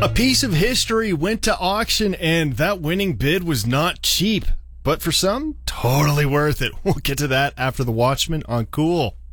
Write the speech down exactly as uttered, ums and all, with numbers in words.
A piece of history went to auction, and that winning bid was not cheap. But for some, totally worth it. We'll get to that after The Watchmen on Cool.